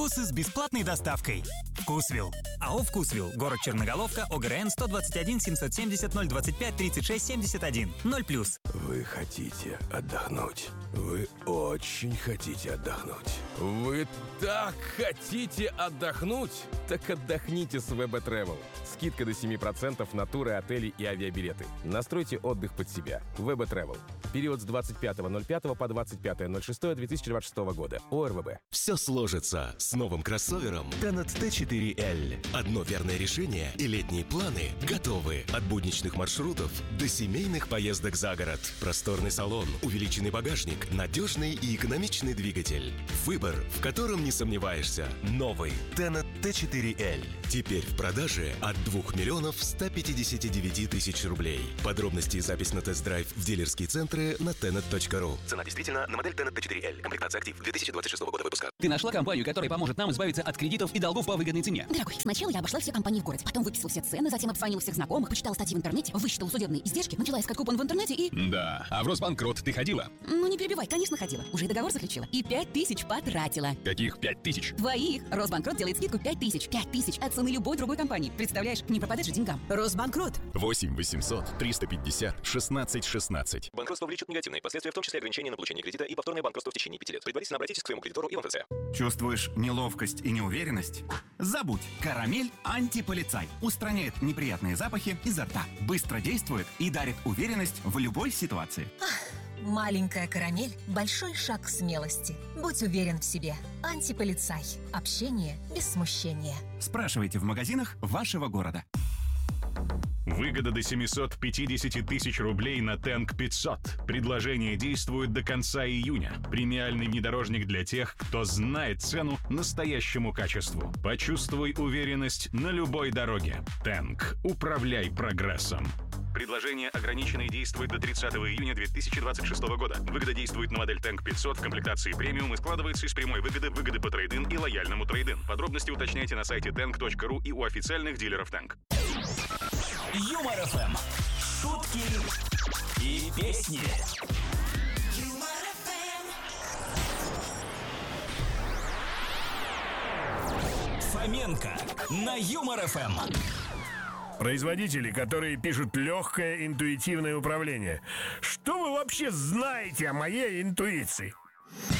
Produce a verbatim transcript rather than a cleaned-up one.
Вкусы с бесплатной доставкой. Вкусвилл. АО «Вкусвилл». Город Черноголовка. ОГРН сто двадцать один семьсот семьдесят ноль двадцать пять тридцать шесть семьдесят один. ноль плюс. Вы хотите отдохнуть? Вы очень хотите отдохнуть. Вы так хотите отдохнуть? Так отдохните с вэ бэ Travel. Скидка до семь процентов на туры, отели и авиабилеты. Настройте отдых под себя. вэ бэ Travel. Период с двадцать пятого ноль пятого по двадцать пятое ноль шестое две тысячи двадцать шестого года. о эр вэ бэ. Все сложится с новым кроссовером Tenet тэ четыре эль. Одно верное решение, и летние планы готовы. От будничных маршрутов до семейных поездок за город. Просторный салон, увеличенный багажник, надежный и экономичный двигатель. Выбор, в котором не сомневаешься. Новый Tenet тэ четыре эль. Теперь в продаже от двух миллионов ста пятидесяти девяти тысяч рублей. Подробности и запись на тест-драйв в дилерские центры на tenet точка ру. Цена действительно на модель Tenet тэ четыре эль. Комплектация «Актив» две тысячи двадцать шестого года выпуска. Ты нашла компанию, которая поможет нам избавиться от кредитов и долгов по выгодной цене? Дорогой, сначала я обошла все компании в городе, потом выписала все цены, затем обзвонила всех знакомых, почитала статьи в интернете, высчитала судебные издержки, начала искать купон в интернете и... Да, а в Росбанкрот ты ходила? Ну не перебивай, конечно ходила. Уже и договор заключила. И пять тысяч потратила. Каких пять тысяч? Твоих. Росбанкрот делает скидку пять тысяч. пять тысяч от цены любой другой компании. Представляешь, не пропадать же деньгам. Росбанкрот. восемь восемьсот триста пятьдесят шестнадцать шестнадцать. Банкротство влечет негативные последствия, в том числе ограничение на получение кредита и повторное банкротство в течение пяти лет. Предварительно обратитесь к своему кредитору и в эм эф цэ. Чувствуешь неловкость и неуверенность? Забудь. Карамель антиполицай. Устраняет неприятные запахи изо рта. Быстро действует и дарит уверенность в любой ситуации. Маленькая карамель – большой шаг к смелости. Будь уверен в себе. Антиполицай. Общение без смущения. Спрашивайте в магазинах вашего города. Выгода до семисот пятидесяти тысяч рублей на Тэнк пятьсот. Предложение действует до конца июня. Премиальный внедорожник для тех, кто знает цену настоящему качеству. Почувствуй уверенность на любой дороге. Тэнк. Управляй прогрессом. Предложение ограничено и действует до тридцатого июня две тысячи двадцать шестого года. Выгода действует на модель Тэнк пятьсот в комплектации премиум и складывается из прямой выгоды, выгоды по трейд-ин и лояльному трейд-ин. Подробности уточняйте на сайте тэнк точка ру и у официальных дилеров Тэнк. Юмор эф эм. Шутки и песни. Фоменко на Юмор эф эм. Производители, которые пишут легкое интуитивное управление. Что вы вообще знаете о моей интуиции?